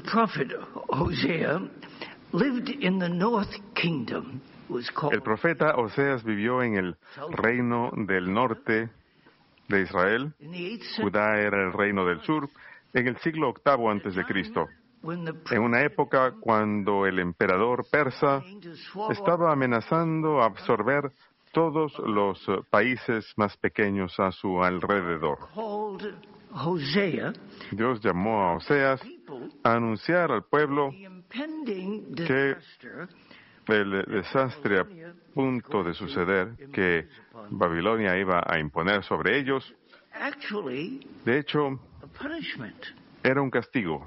prophet Hosea lived in the North Kingdom. El profeta Oseas vivió en el reino del norte de Israel. Judá era el reino del sur en el siglo VIII antes de Cristo. En una época cuando el emperador persa estaba amenazando absorber todos los países más pequeños a su alrededor. Dios llamó a Oseas a anunciar al pueblo que el desastre a punto de suceder, que Babilonia iba a imponer sobre ellos, de hecho, era un castigo.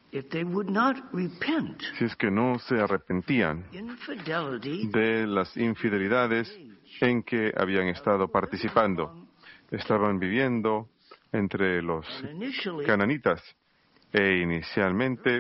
Si es que no se arrepentían de las infidelidades en que habían estado participando. Estaban viviendo entre los cananitas e inicialmente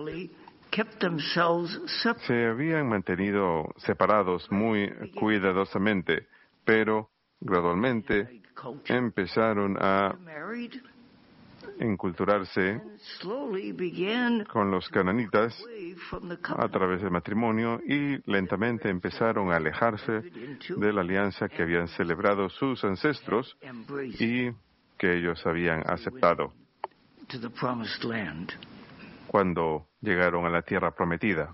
se habían mantenido separados muy cuidadosamente, pero gradualmente empezaron a enculturarse con los cananitas a través del matrimonio y lentamente empezaron a alejarse de la alianza que habían celebrado sus ancestros y que ellos habían aceptado cuando llegaron a la tierra prometida.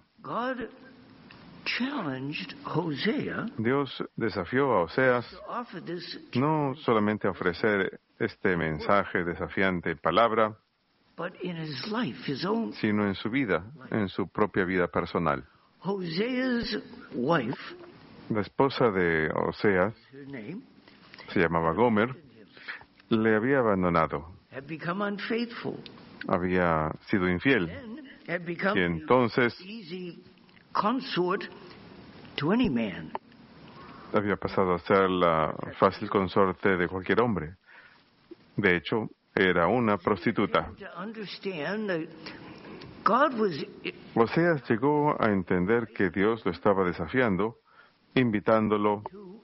Dios desafió a Oseas no solamente a ofrecer este mensaje desafiante palabra, sino en su vida, en su propia vida personal. La esposa de Oseas, se llamaba Gomer, le había abandonado, había sido infiel, y entonces había pasado a ser la fácil consorte de cualquier hombre. De hecho, era una prostituta. Oseas llegó a entender que Dios lo estaba desafiando, invitándolo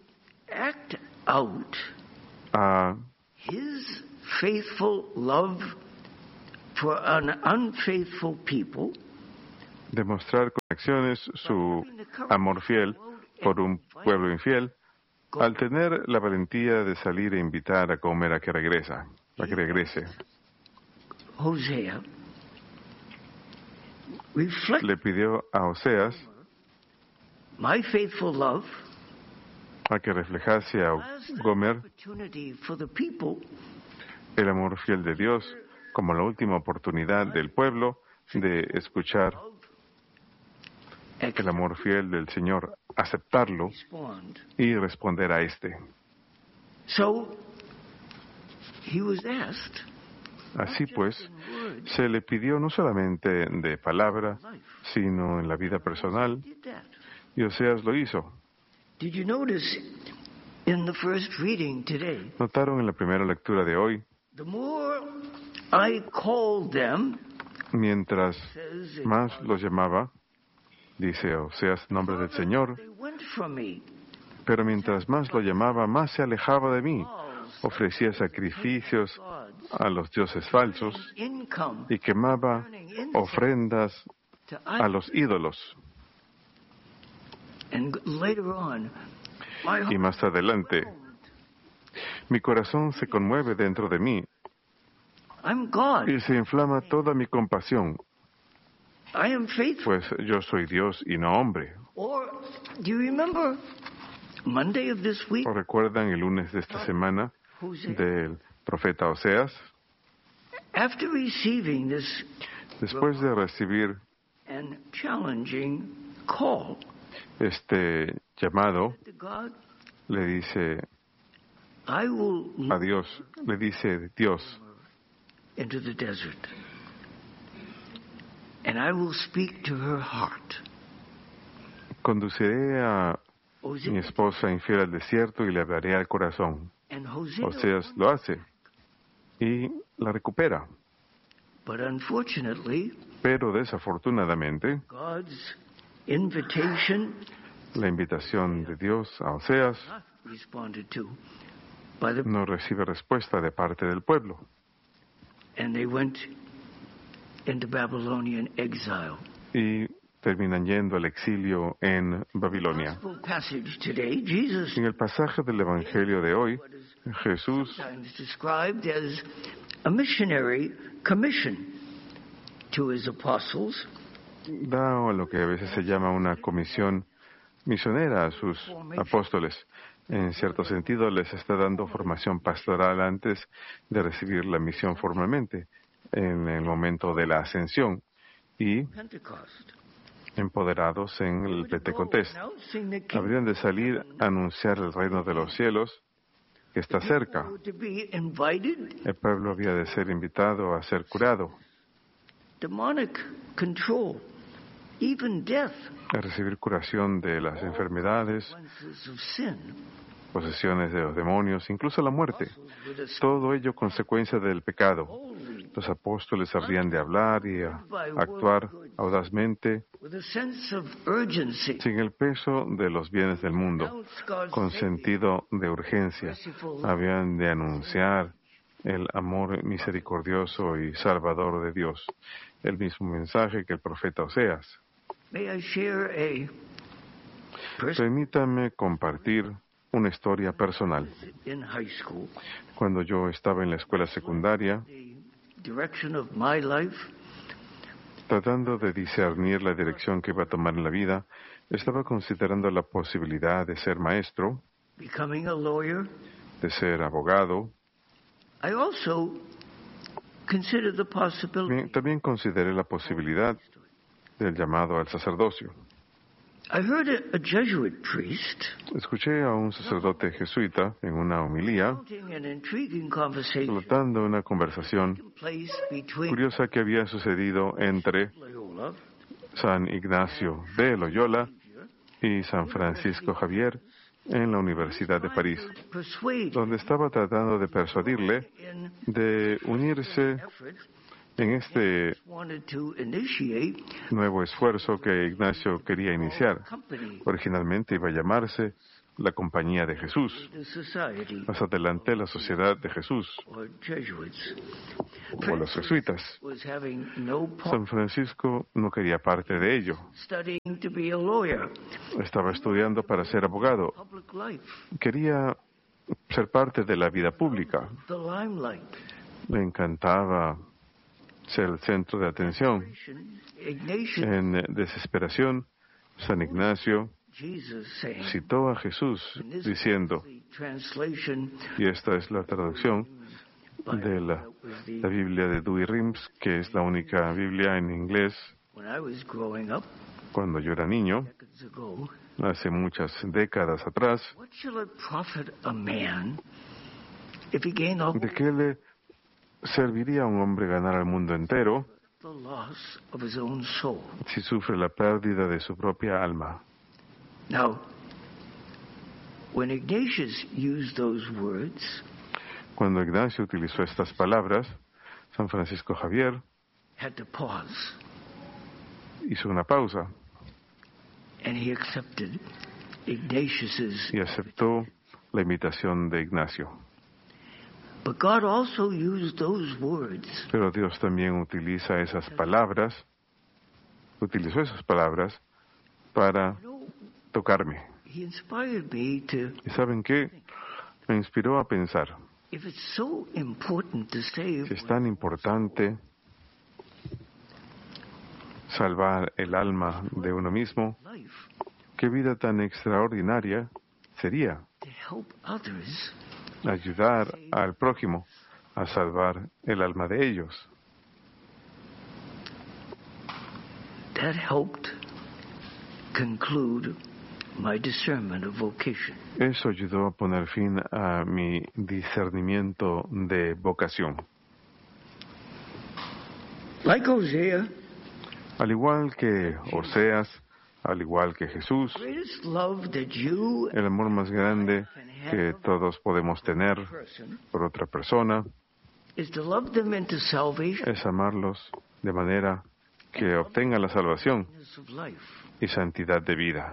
a demostrar con acciones su amor fiel por un pueblo infiel, al tener la valentía de salir e invitar a Gomer a que regrese. Le pidió a Oseas a que reflejase a Gomer el amor fiel de Dios como la última oportunidad del pueblo de escuchar el amor fiel del Señor, aceptarlo y responder a este. Así pues, se le pidió no solamente de palabra, sino en la vida personal, y Oseas lo hizo. ¿Notaron en la primera lectura de hoy? Mientras más los llamaba, dice Oseas, nombre del Señor, pero mientras más lo llamaba, más se alejaba de mí. Ofrecía sacrificios a los dioses falsos y quemaba ofrendas a los ídolos. Y más adelante, mi corazón se conmueve dentro de mí y se inflama toda mi compasión, pues yo soy Dios y no hombre. ¿O recuerdan el lunes de esta semana del profeta Oseas? Después de recibir este llamado, le dice a Dios, le dice Dios, conduciré a mi esposa infiel al desierto y le hablaré al corazón. Oseas lo hace y la recupera. Pero desafortunadamente, la invitación de Dios a Oseas no recibe respuesta de parte del pueblo. into Babylonian exile. Y terminan yendo al exilio en Babilonia. En el pasaje del Evangelio de hoy, Jesús da lo que a veces se llama una comisión misionera a sus apóstoles. En cierto sentido, les está dando formación pastoral antes de recibir la misión formalmente, en el momento de la ascensión, y empoderados en el Pentecostés. Habrían de salir a anunciar el reino de los cielos que está cerca. El pueblo había de ser invitado a ser curado, a recibir curación de las enfermedades, posesiones de los demonios, incluso la muerte. Todo ello consecuencia del pecado. Los apóstoles habrían de hablar y actuar audazmente, sin el peso de los bienes del mundo, con sentido de urgencia. Habían de anunciar el amor misericordioso y salvador de Dios, el mismo mensaje que el profeta Oseas. Permítame compartir una historia personal. Cuando yo estaba en la escuela secundaria, tratando de discernir la dirección que iba a tomar en la vida, estaba considerando la posibilidad de ser maestro, de ser abogado. También consideré la posibilidad del llamado al sacerdocio. Escuché a un sacerdote jesuita en una homilía relatando una conversación curiosa que había sucedido entre San Ignacio de Loyola y San Francisco Javier en la Universidad de París, donde estaba tratando de persuadirle de unirse en este nuevo esfuerzo que Ignacio quería iniciar. Originalmente iba a llamarse la Compañía de Jesús, más adelante la Sociedad de Jesús, o los jesuitas. San Francisco no quería parte de ello. Estaba estudiando para ser abogado. Quería ser parte de la vida pública. Le encantaba ser el centro de atención. En desesperación, San Ignacio citó a Jesús diciendo, y esta es la traducción de la Biblia de Douay-Rheims, que es la única Biblia en inglés. Cuando yo era niño, hace muchas décadas atrás, ¿de qué le serviría a un hombre ganar al mundo entero si sufre la pérdida de su propia alma? Cuando Ignacio utilizó estas palabras, San Francisco Javier hizo una pausa y aceptó la invitación de Ignacio. Pero Dios también utilizó esas palabras para tocarme. ¿Y saben qué? Me inspiró a pensar, si es tan importante salvar el alma de uno mismo, ¿qué vida tan extraordinaria sería ayudar al prójimo a salvar el alma de ellos? That helped conclude my discernment of vocation. Eso ayudó a poner fin a mi discernimiento de vocación. Like Hosea, al igual que Oseas, al igual que Jesús, el amor más grande que todos podemos tener por otra persona es amarlos de manera que obtengan la salvación y santidad de vida.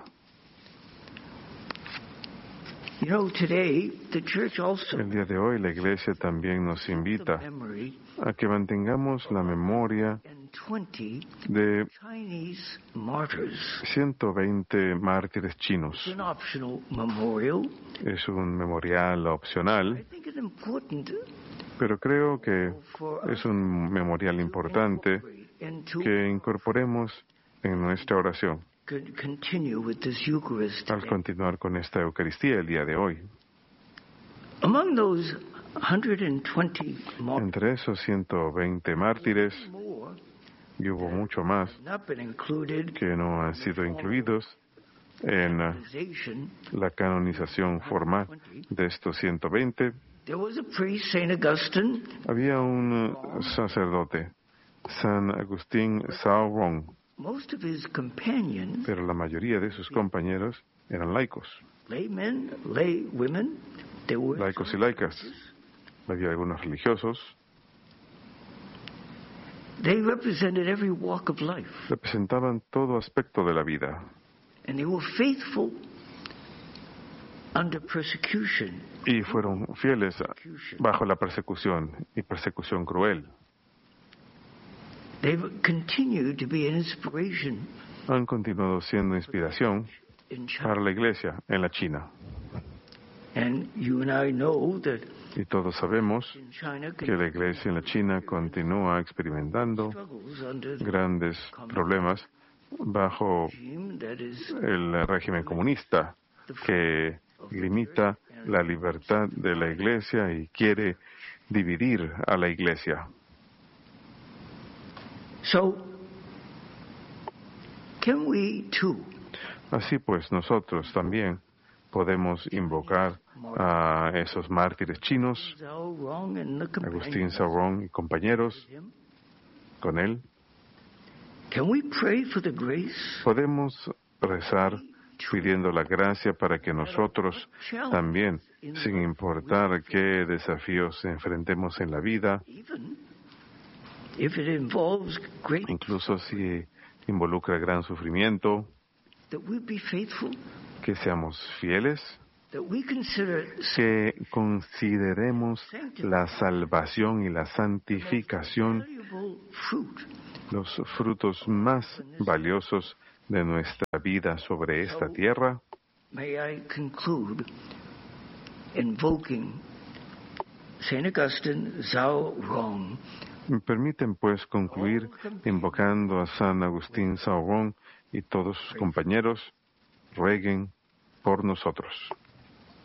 El día de hoy la Iglesia también nos invita a que mantengamos la memoria de 120 mártires chinos. Es un memorial opcional, pero creo que es un memorial importante que incorporemos en nuestra oración al continuar con esta Eucaristía el día de hoy. Entre esos 120 mártires, y hubo mucho más que no han sido incluidos en la canonización formal de estos 120. Había un sacerdote, San Agustín Zhao Rong, pero la mayoría de sus compañeros eran laicos, laicos y laicas. Había algunos religiosos. Representaban todo aspecto de la vida. Y fueron fieles bajo la persecución y persecución cruel. Han continuado siendo inspiración para la Iglesia en la China. Y todos sabemos que la Iglesia en la China continúa experimentando grandes problemas bajo el régimen comunista que limita la libertad de la Iglesia y quiere dividir a la Iglesia. Así pues, nosotros también podemos invocar a esos mártires chinos, Agustín Zhao Rong y compañeros, con él. Podemos rezar pidiendo la gracia para que nosotros también, sin importar qué desafíos enfrentemos en la vida, incluso si involucra gran sufrimiento, que seamos fieles, que consideremos la salvación y la santificación los frutos más valiosos de nuestra vida sobre esta tierra. Me permiten pues concluir invocando a San Agustín Zhao Rong y todos sus compañeros. Rueguen por nosotros.